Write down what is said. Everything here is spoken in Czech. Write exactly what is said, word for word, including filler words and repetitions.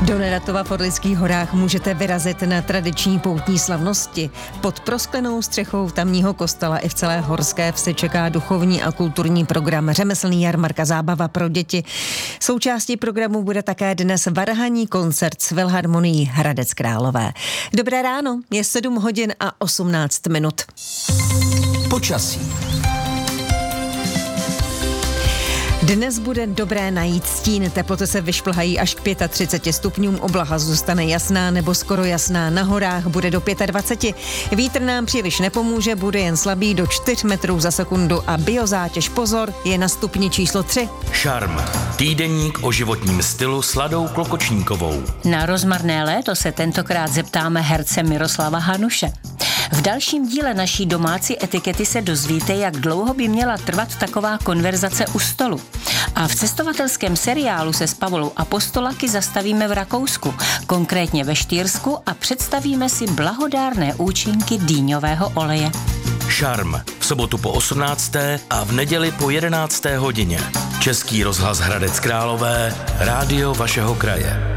Do Neratova v Orlických horách můžete vyrazit na tradiční poutní slavnosti. Pod prosklenou střechou tamního kostela i v celé horské vsi čeká duchovní a kulturní program, řemeslný jarmark a zábava pro děti. Součástí programu bude také dnes varhanní koncert s Filharmonií Hradec Králové. Dobré ráno, je sedm hodin a osmnáct minut. Počasí. Dnes bude dobré najít stín, teploty se vyšplhají až k třiceti pěti stupňům, oblaha zůstane jasná nebo skoro jasná, na horách bude do dvaceti pěti. Vítr nám příliš nepomůže, bude jen slabý do čtyři metrů za sekundu a biozátěž, pozor, je na stupni číslo tři. Šarm. Týdeník o životním stylu s Ladou Klokočníkovou. Na rozmarné léto se tentokrát zeptáme herce Miroslava Hanuše. V dalším díle naší domácí etikety se dozvíte, jak dlouho by měla trvat taková konverzace u stolu. A v cestovatelském seriálu se s Pavlou Apostolaky zastavíme v Rakousku, konkrétně ve Štýrsku, a představíme si blahodárné účinky dýňového oleje. Šarm. V sobotu po osmnácté a v neděli po jedenácté hodině. Český rozhlas Hradec Králové, rádio vašeho kraje.